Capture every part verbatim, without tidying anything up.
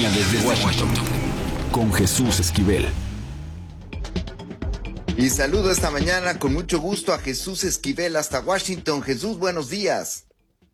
línea desde Washington, con Jesús Esquivel. Y saludo esta mañana con mucho gusto a Jesús Esquivel hasta Washington. Jesús, buenos días.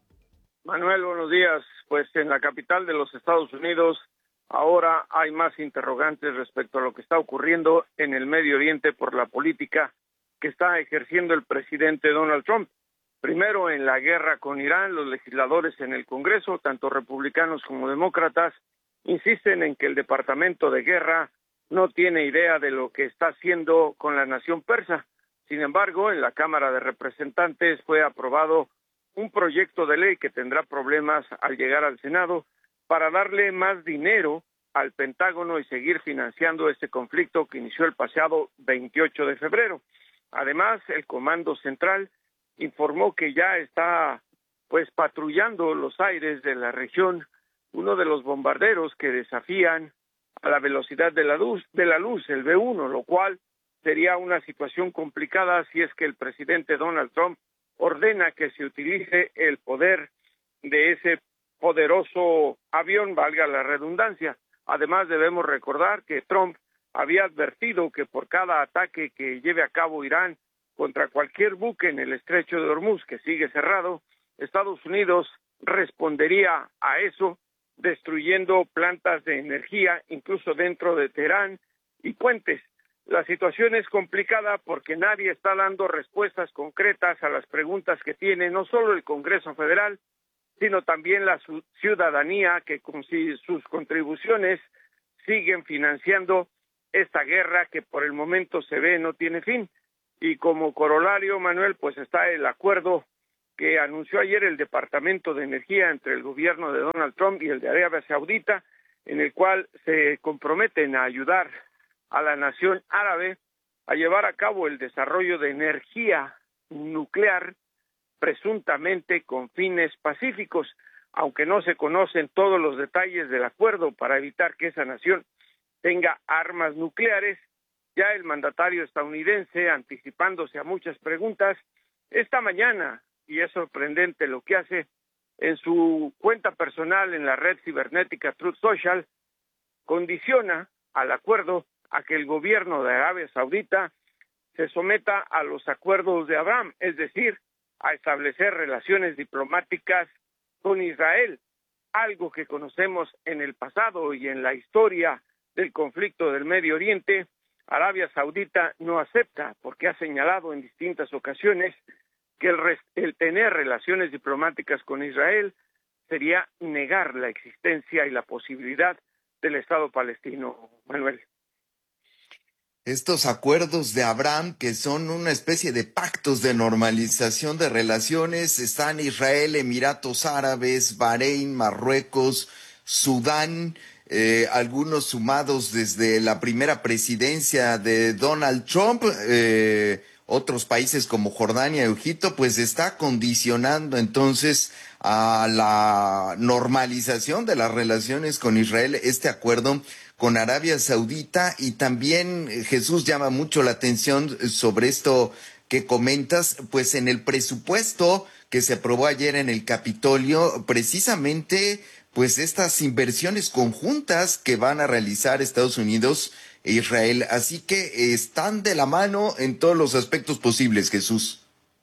Manuel, buenos días. Pues en la capital de los Estados Unidos ahora hay más interrogantes respecto a lo que está ocurriendo en el Medio Oriente por la política que está ejerciendo el presidente Donald Trump. Primero, en la guerra con Irán, los legisladores en el Congreso, tanto republicanos como demócratas, insisten en que el Departamento de Guerra no tiene idea de lo que está haciendo con la nación persa. Sin embargo, en la Cámara de Representantes fue aprobado un proyecto de ley que tendrá problemas al llegar al Senado para darle más dinero al Pentágono y seguir financiando este conflicto que inició el pasado veintiocho de febrero. Además, el Comando Central informó que ya está pues patrullando los aires de la región uno de los bombarderos que desafían a la velocidad de la luz, de la luz, el B uno, lo cual sería una situación complicada si es que el presidente Donald Trump ordena que se utilice el poder de ese poderoso avión, valga la redundancia. Además, debemos recordar que Trump había advertido que por cada ataque que lleve a cabo Irán contra cualquier buque en el estrecho de Hormuz, que sigue cerrado, Estados Unidos respondería a eso, destruyendo plantas de energía, incluso dentro de Teherán, y puentes. La situación es complicada porque nadie está dando respuestas concretas a las preguntas que tiene no solo el Congreso Federal, sino también la ciudadanía que con sus contribuciones siguen financiando esta guerra que por el momento se ve no tiene fin. Y como corolario, Manuel, pues está el acuerdo que anunció ayer el Departamento de Energía entre el gobierno de Donald Trump y el de Arabia Saudita, en el cual se comprometen a ayudar a la nación árabe a llevar a cabo el desarrollo de energía nuclear, presuntamente con fines pacíficos, aunque no se conocen todos los detalles del acuerdo para evitar que esa nación tenga armas nucleares. Ya el mandatario estadounidense, anticipándose a muchas preguntas, esta mañana, y es sorprendente lo que hace, en su cuenta personal en la red cibernética Truth Social, condiciona al acuerdo a que el gobierno de Arabia Saudita se someta a los acuerdos de Abraham, es decir, a establecer relaciones diplomáticas con Israel, algo que conocemos en el pasado y en la historia del conflicto del Medio Oriente. Arabia Saudita no acepta porque ha señalado en distintas ocasiones que el, el tener relaciones diplomáticas con Israel sería negar la existencia y la posibilidad del Estado palestino, Manuel. Estos acuerdos de Abraham, que son una especie de pactos de normalización de relaciones, están Israel, Emiratos Árabes, Bahrein, Marruecos, Sudán, eh, algunos sumados desde la primera presidencia de Donald Trump, eh, otros países como Jordania y Egipto, pues está condicionando entonces a la normalización de las relaciones con Israel este acuerdo con Arabia Saudita. Y también, Jesús, llama mucho la atención sobre esto que comentas, pues en el presupuesto que se aprobó ayer en el Capitolio, precisamente pues estas inversiones conjuntas que van a realizar Estados Unidos e Israel, así que están de la mano en todos los aspectos posibles, Jesús.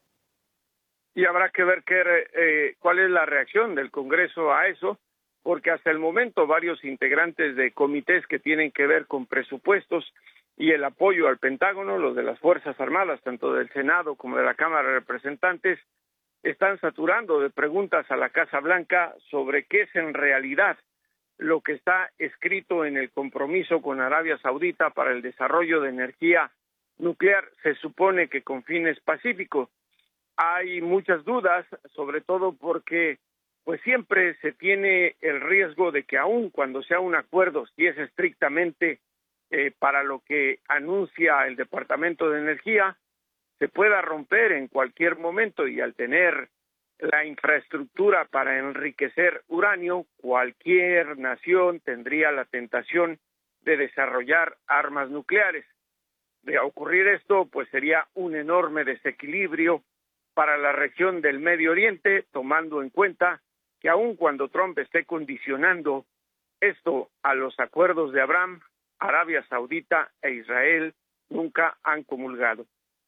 Y habrá que ver qué, eh, cuál es la reacción del Congreso a eso, porque hasta el momento varios integrantes de comités que tienen que ver con presupuestos y el apoyo al Pentágono, los de las Fuerzas Armadas, tanto del Senado como de la Cámara de Representantes, están saturando de preguntas a la Casa Blanca sobre qué es en realidad lo que está escrito en el compromiso con Arabia Saudita para el desarrollo de energía nuclear, se supone que con fines pacíficos. Hay muchas dudas, sobre todo porque pues siempre se tiene el riesgo de que aun cuando sea un acuerdo, si es estrictamente eh, para lo que anuncia el Departamento de Energía, se pueda romper en cualquier momento, y al tener la infraestructura para enriquecer uranio, cualquier nación tendría la tentación de desarrollar armas nucleares. De ocurrir esto, pues sería un enorme desequilibrio para la región del Medio Oriente, tomando en cuenta que aun cuando Trump esté condicionando Esto a los acuerdos de Abraham, Arabia Saudita e Israel nunca han comulgado.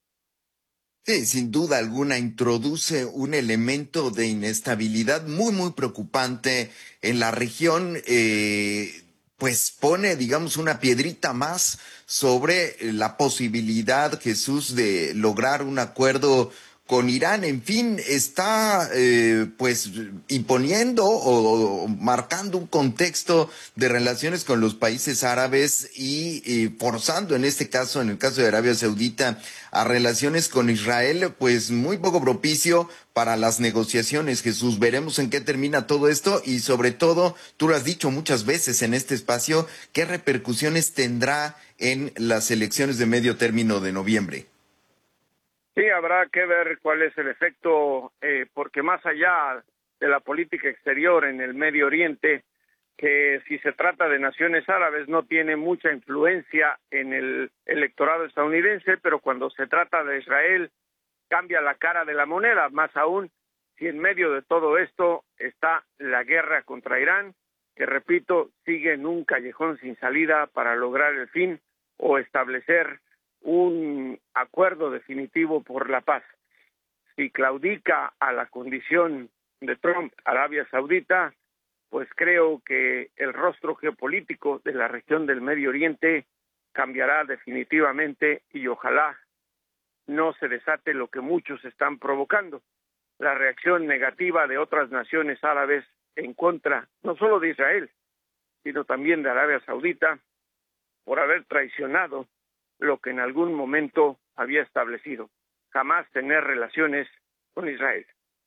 Sí, sin duda alguna introduce un elemento de inestabilidad muy, muy preocupante en la región, eh, pues pone, digamos, una piedrita más sobre la posibilidad, Jesús, de lograr un acuerdo con Irán. En fin, está eh, pues imponiendo o, o marcando un contexto de relaciones con los países árabes y, y forzando en este caso, en el caso de Arabia Saudita, a relaciones con Israel, pues muy poco propicio para las negociaciones. Jesús, veremos en qué termina todo esto y sobre todo, tú lo has dicho muchas veces en este espacio, qué repercusiones tendrá en las elecciones de medio término de noviembre. Sí, habrá que ver cuál es el efecto, eh, porque más allá de la política exterior en el Medio Oriente, que si se trata de naciones árabes no tiene mucha influencia en el electorado estadounidense, pero cuando se trata de Israel cambia la cara de la moneda, más aún si en medio de todo esto está la guerra contra Irán, que repito, sigue en un callejón sin salida para lograr el fin o establecer un acuerdo definitivo por la paz. Si claudica a la condición de Trump, Arabia Saudita, pues creo que el rostro geopolítico de la región del Medio Oriente cambiará definitivamente y ojalá no se desate lo que muchos están provocando, la reacción negativa de otras naciones árabes en contra, no solo de Israel, sino también de Arabia Saudita, por haber traicionado lo que en algún momento había establecido, jamás tener relaciones con Israel.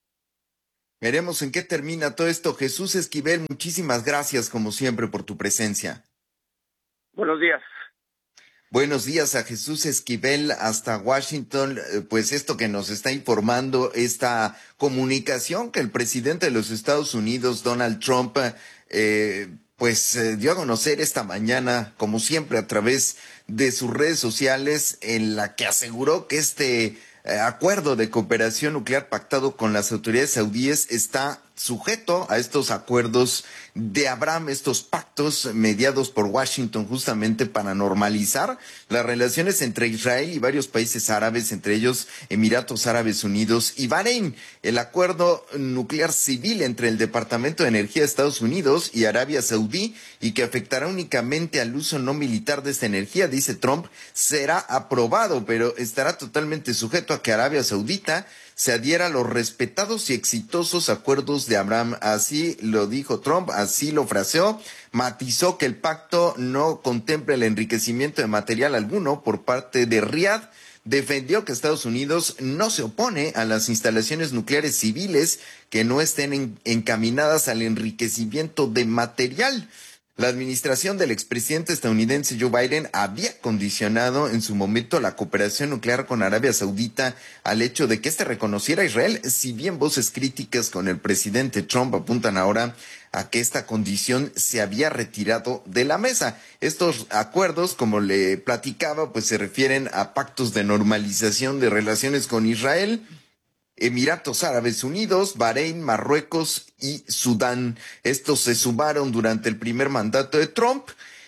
Veremos en qué termina todo esto. Jesús Esquivel, muchísimas gracias como siempre por tu presencia. Buenos días. Buenos días a Jesús Esquivel hasta Washington. Pues esto que nos está informando, esta comunicación que el presidente de los Estados Unidos, Donald Trump, eh, pues eh, dio a conocer esta mañana, como siempre, a través de sus redes sociales, en la que aseguró que este eh, acuerdo de cooperación nuclear pactado con las autoridades saudíes está sujeto a estos acuerdos de Abraham, estos pactos mediados por Washington justamente para normalizar las relaciones entre Israel y varios países árabes, entre ellos Emiratos Árabes Unidos y Bahrein. El acuerdo nuclear civil entre el Departamento de Energía de Estados Unidos y Arabia Saudí, y que afectará únicamente al uso no militar de esta energía, dice Trump, será aprobado, pero estará totalmente sujeto a que Arabia Saudita se adhiera a los respetados y exitosos acuerdos de Abraham. Así lo dijo Trump, así lo fraseó. Matizó que el pacto no contempla el enriquecimiento de material alguno por parte de Riad. Defendió que Estados Unidos no se opone a las instalaciones nucleares civiles que no estén en, encaminadas al enriquecimiento de material. La administración del expresidente estadounidense Joe Biden había condicionado en su momento la cooperación nuclear con Arabia Saudita al hecho de que éste reconociera a Israel, si bien voces críticas con el presidente Trump apuntan ahora a que esta condición se había retirado de la mesa. Estos acuerdos, como le platicaba, pues se refieren a pactos de normalización de relaciones con Israel, Emiratos Árabes Unidos, Bahrein, Marruecos y Sudán. Estos se sumaron durante el primer mandato de Trump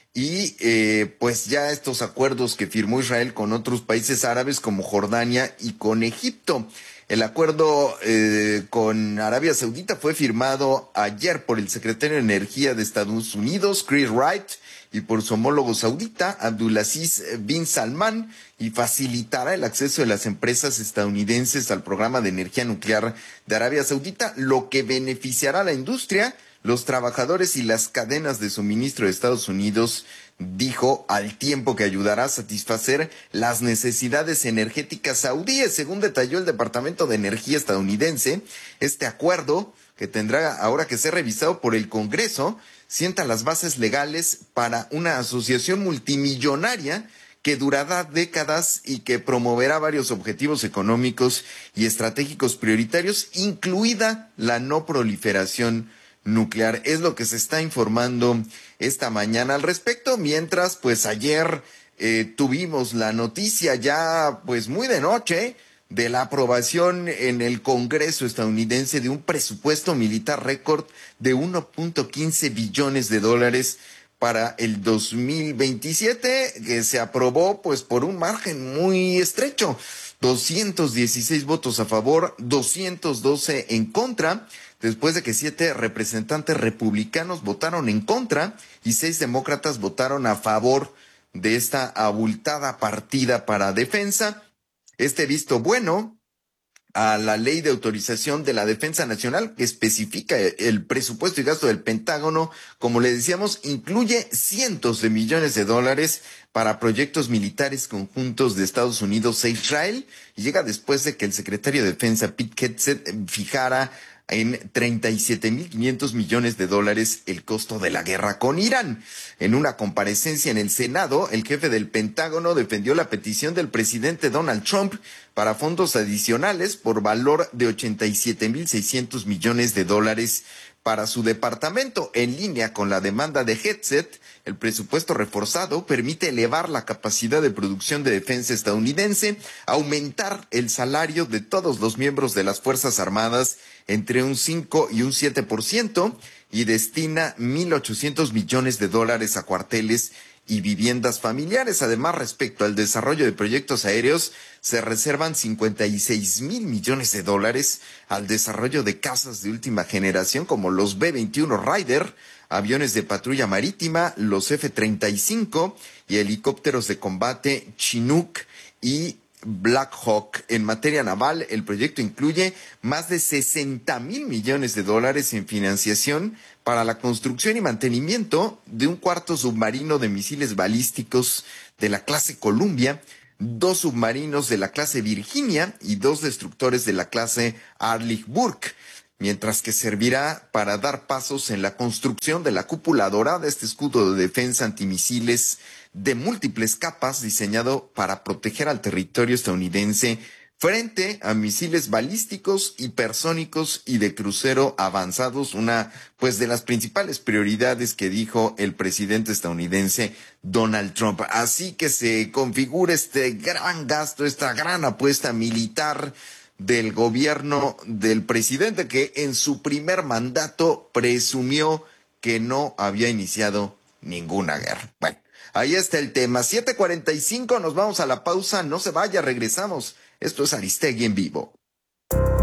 y eh, pues ya estos acuerdos que firmó Israel con otros países árabes como Jordania y con Egipto. El acuerdo eh, con Arabia Saudita fue firmado ayer por el secretario de Energía de Estados Unidos, Chris Wright, y por su homólogo saudita, Abdulaziz bin Salman, y facilitará el acceso de las empresas estadounidenses al programa de energía nuclear de Arabia Saudita, lo que beneficiará a la industria, los trabajadores y las cadenas de suministro de Estados Unidos, dijo, al tiempo que ayudará a satisfacer las necesidades energéticas saudíes. Según detalló el Departamento de Energía estadounidense, este acuerdo, que tendrá ahora que ser revisado por el Congreso, sienta las bases legales para una asociación multimillonaria que durará décadas y que promoverá varios objetivos económicos y estratégicos prioritarios, incluida la no proliferación nuclear. Es lo que se está informando esta mañana al respecto, mientras pues ayer eh, tuvimos la noticia ya pues muy de noche de la aprobación en el Congreso estadounidense de un presupuesto militar récord de uno punto quince billones de dólares para el dos mil veintisiete, que se aprobó pues por un margen muy estrecho, doscientos dieciséis votos a favor, doscientos doce en contra, después de que siete representantes republicanos votaron en contra y seis demócratas votaron a favor de esta abultada partida para defensa. Este visto bueno a la Ley de Autorización de la Defensa Nacional, que especifica el presupuesto y gasto del Pentágono, como le decíamos, incluye cientos de millones de dólares para proyectos militares conjuntos de Estados Unidos e Israel, y llega después de que el secretario de Defensa, Pete Hegseth, fijara en treinta y siete mil quinientos millones de dólares el costo de la guerra con Irán. En una comparecencia en el Senado, el jefe del Pentágono defendió la petición del presidente Donald Trump para fondos adicionales por valor de ochenta y siete mil seiscientos millones de dólares para su departamento. En línea con la demanda de Hegseth, el presupuesto reforzado permite elevar la capacidad de producción de defensa estadounidense, aumentar el salario de todos los miembros de las Fuerzas Armadas entre un cinco y un siete por ciento y destina mil ochocientos millones de dólares a cuarteles y viviendas familiares. Además, respecto al desarrollo de proyectos aéreos, se reservan cincuenta y seis mil millones de dólares al desarrollo de cazas de última generación como los B veintiuno Raider, aviones de patrulla marítima, los F treinta y cinco y helicópteros de combate Chinook y Black Hawk. En materia naval, el proyecto incluye más de sesenta mil millones de dólares en financiación para la construcción y mantenimiento de un cuarto submarino de misiles balísticos de la clase Columbia, dos submarinos de la clase Virginia y dos destructores de la clase Arleigh Burke, mientras que servirá para dar pasos en la construcción de la cúpula dorada, este escudo de defensa antimisiles de múltiples capas diseñado para proteger al territorio estadounidense frente a misiles balísticos, hipersónicos y de crucero avanzados, una pues de las principales prioridades que dijo el presidente estadounidense Donald Trump. Así que se configura este gran gasto, esta gran apuesta militar del gobierno del presidente, que en su primer mandato presumió que no había iniciado ninguna guerra. Bueno, ahí está el tema. siete cuarenta y cinco, nos vamos a la pausa. No se vaya, regresamos. Esto es Aristegui en vivo.